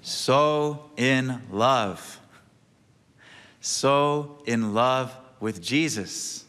so in love. So in love with Jesus.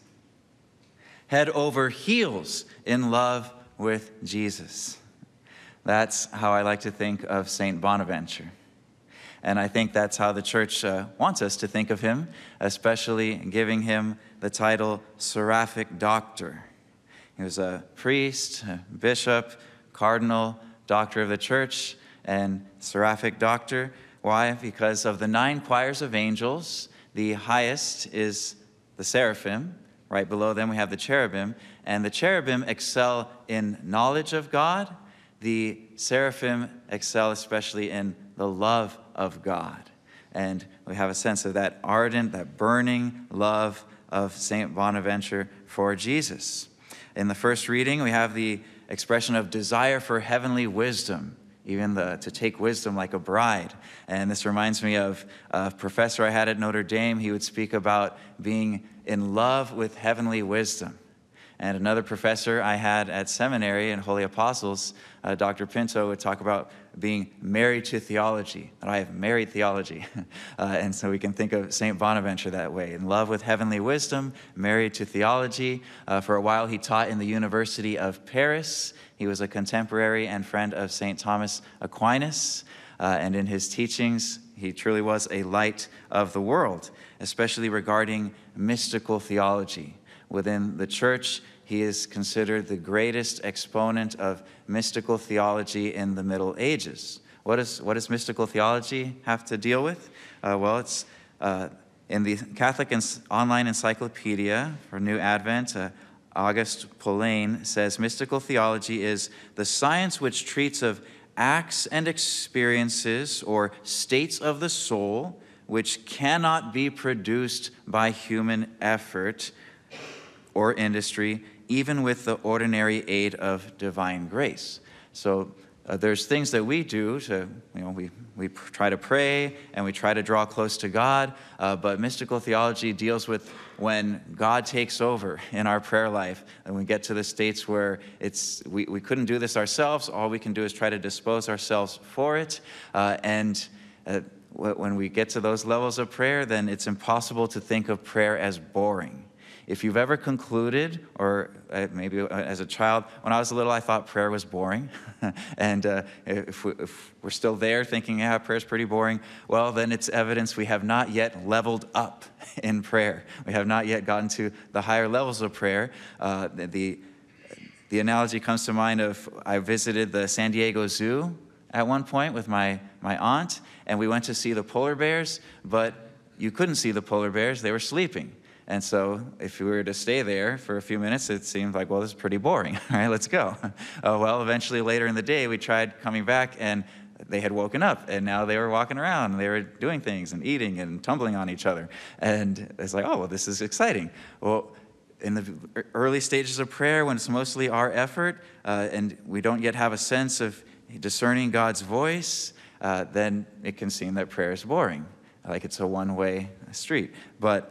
Head over heels in love with Jesus. That's how I like to think of St. Bonaventure. And I think that's how the church wants us to think of him, especially giving him the title Seraphic Doctor. He was a priest, a bishop, cardinal, doctor of the church, and seraphic doctor. Why? Because of the 9 choirs of angels, the highest is the seraphim. Right below them we have the cherubim. And the cherubim excel in knowledge of God. The seraphim excel especially in the love of God. And we have a sense of that ardent, that burning love of St. Bonaventure for Jesus. In the first reading, we have the expression of desire for heavenly wisdom, even to take wisdom like a bride. And this reminds me of a professor I had at Notre Dame. He would speak about being in love with heavenly wisdom. And another professor I had at seminary in Holy Apostles, Dr. Pinto, would talk about being married to theology, that I have married theology. And so we can think of St. Bonaventure that way, in love with heavenly wisdom, married to theology. For a while he taught in the University of Paris. He was a contemporary and friend of St. Thomas Aquinas. And in his teachings, he truly was a light of the world, especially regarding mystical theology. Within the church, he is considered the greatest exponent of mystical theology in the Middle Ages. What does mystical theology have to deal with? Well, it's in the Catholic Online Encyclopedia for New Advent, Auguste Poulain says, mystical theology is the science which treats of acts and experiences or states of the soul which cannot be produced by human effort or industry, even with the ordinary aid of divine grace. So there's things that we do to, we try to pray and we try to draw close to God, but mystical theology deals with when God takes over in our prayer life and we get to the states where we couldn't do this ourselves. All we can do is try to dispose ourselves for it. When we get to those levels of prayer, then it's impossible to think of prayer as boring. If you've ever concluded, or maybe as a child, when I was little, I thought prayer was boring. And if we're still there thinking, yeah, prayer's pretty boring, well, then it's evidence we have not yet leveled up in prayer. We have not yet gotten to the higher levels of prayer. The analogy comes to mind of I visited the San Diego Zoo at one point with my aunt, and we went to see the polar bears, but you couldn't see the polar bears. They were sleeping. And so if we were to stay there for a few minutes, it seemed like, well, this is pretty boring. All right, let's go. Well, eventually later in the day, we tried coming back, and they had woken up, and now they were walking around, and they were doing things and eating and tumbling on each other. And it's like, oh, well, this is exciting. Well, in the early stages of prayer, when it's mostly our effort, and we don't yet have a sense of discerning God's voice, then it can seem that prayer is boring, like it's a one-way street. But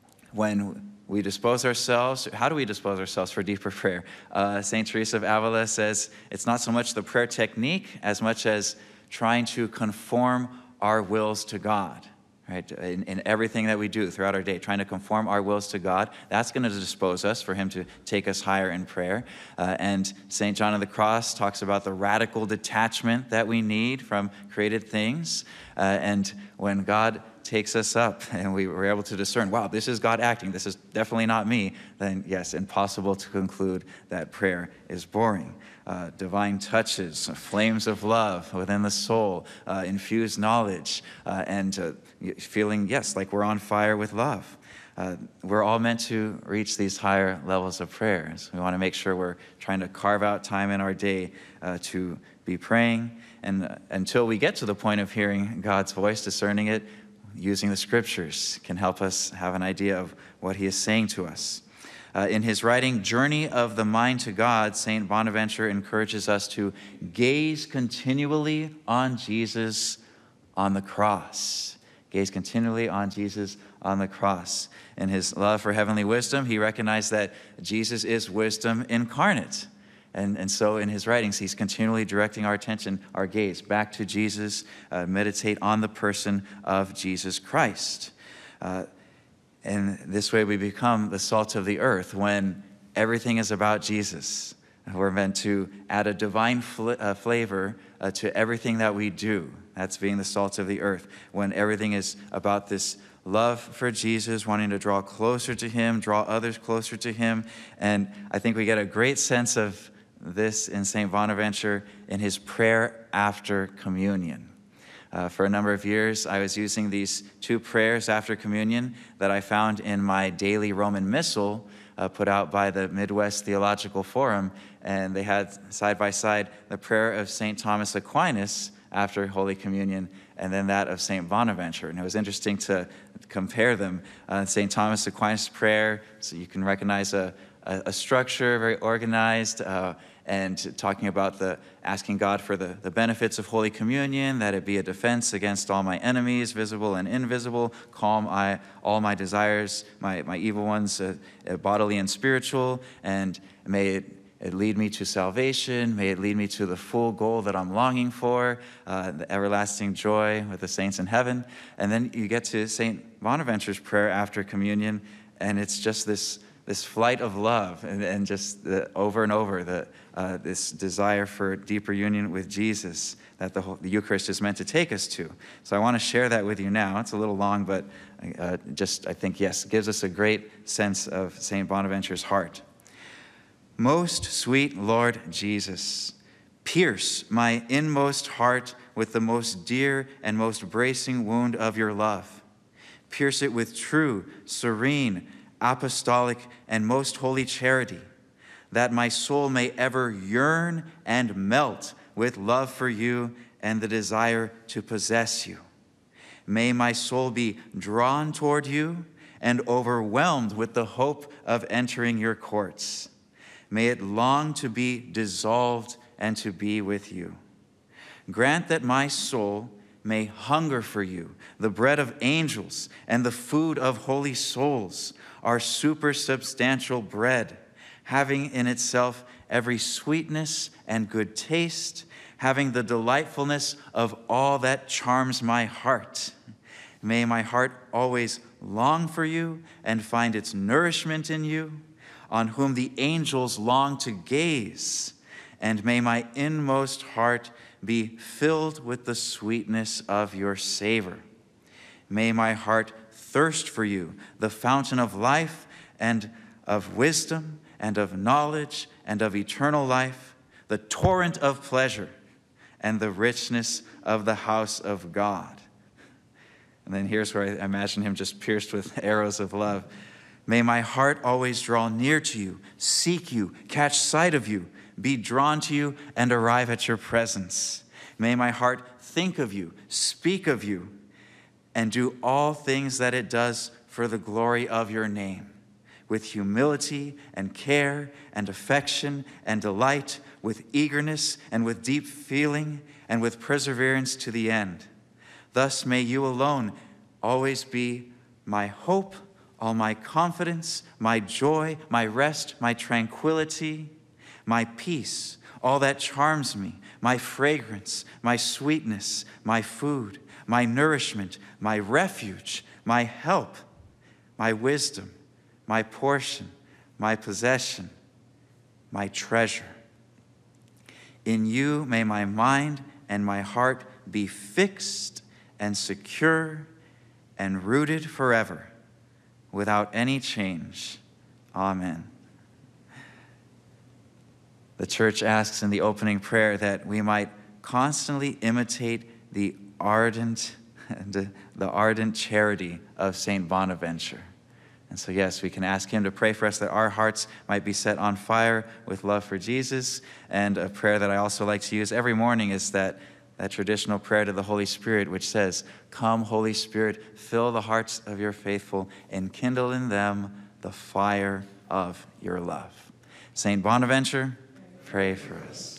when we dispose ourselves, how do we dispose ourselves for deeper prayer? St. Teresa of Avila says it's not so much the prayer technique as much as trying to conform our wills to God, right? In everything that we do throughout our day, trying to conform our wills to God, that's going to dispose us for him to take us higher in prayer. And St. John of the Cross talks about the radical detachment that we need from created things. And when God takes us up and we were able to discern, wow, this is God acting, this is definitely not me, then yes, impossible to conclude that prayer is boring. Divine touches, flames of love within the soul, infused knowledge, and feeling, yes, like we're on fire with love. We're all meant to reach these higher levels of prayers. We want to make sure we're trying to carve out time in our day to be praying. And until we get to the point of hearing God's voice, discerning it, using the scriptures can help us have an idea of what he is saying to us. In his writing, Journey of the Mind to God, St. Bonaventure encourages us to gaze continually on Jesus on the cross. Gaze continually on Jesus on the cross. In his love for heavenly wisdom, he recognized that Jesus is wisdom incarnate. And so in his writings, he's continually directing our attention, our gaze, back to Jesus, meditate on the person of Jesus Christ. And this way we become the salt of the earth when everything is about Jesus. We're meant to add a divine flavor to everything that we do. That's being the salt of the earth, when everything is about this love for Jesus, wanting to draw closer to him, draw others closer to him. And I think we get a great sense of this in St. Bonaventure in his prayer after communion. For a number of years, I was using these two prayers after communion that I found in my daily Roman Missal put out by the Midwest Theological Forum, and they had side by side the prayer of St. Thomas Aquinas after Holy Communion, and then that of St. Bonaventure. And it was interesting to compare them. St. Thomas Aquinas' prayer, so you can recognize a structure, very organized, and talking about asking God for the benefits of Holy Communion, that it be a defense against all my enemies, visible and invisible, calm all my desires, my evil ones, bodily and spiritual, and may it lead me to salvation. May it lead me to the full goal that I'm longing for, the everlasting joy with the saints in heaven. And then you get to St. Bonaventure's prayer after communion, and it's just this flight of love, and just over and over, this desire for deeper union with Jesus that the Eucharist is meant to take us to. So I want to share that with you now. It's a little long, but I think, yes, gives us a great sense of St. Bonaventure's heart. Most sweet Lord Jesus, pierce my inmost heart with the most dear and most bracing wound of your love. Pierce it with true, serene, apostolic, and most holy charity, that my soul may ever yearn and melt with love for you and the desire to possess you. May my soul be drawn toward you and overwhelmed with the hope of entering your courts. May it long to be dissolved and to be with you. Grant that my soul may hunger for you, the bread of angels and the food of holy souls, our supersubstantial bread, having in itself every sweetness and good taste, having the delightfulness of all that charms my heart. May my heart always long for you and find its nourishment in you, on whom the angels long to gaze, and may my inmost heart be filled with the sweetness of your savor. May my heart thirst for you, the fountain of life and of wisdom and of knowledge and of eternal life, the torrent of pleasure and the richness of the house of God. And then here's where I imagine him just pierced with arrows of love. May my heart always draw near to you, seek you, catch sight of you, be drawn to you, and arrive at your presence. May my heart think of you, speak of you, and do all things that it does for the glory of your name, with humility and care and affection and delight, with eagerness and with deep feeling and with perseverance to the end. Thus may you alone always be my hope, all my confidence, my joy, my rest, my tranquility, my peace, all that charms me, my fragrance, my sweetness, my food, my nourishment, my refuge, my help, my wisdom, my portion, my possession, my treasure. In you may my mind and my heart be fixed and secure and rooted forever, without any change. Amen. The church asks in the opening prayer that we might constantly imitate the ardent charity of St. Bonaventure. And so, yes, we can ask him to pray for us that our hearts might be set on fire with love for Jesus. And a prayer that I also like to use every morning is that traditional prayer to the Holy Spirit, which says, "Come, Holy Spirit, fill the hearts of your faithful and kindle in them the fire of your love." St. Bonaventure, pray for us.